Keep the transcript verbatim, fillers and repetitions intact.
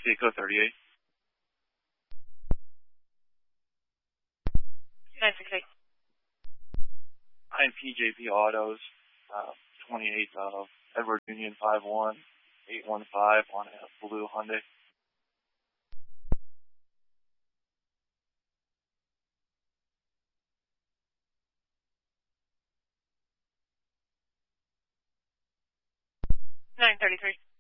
Seco thirty-eight. nine six eight. I'm P J P Autos, uh, twenty-eight of Edward Union five one eight one five on a blue Hyundai. nine thirty-three.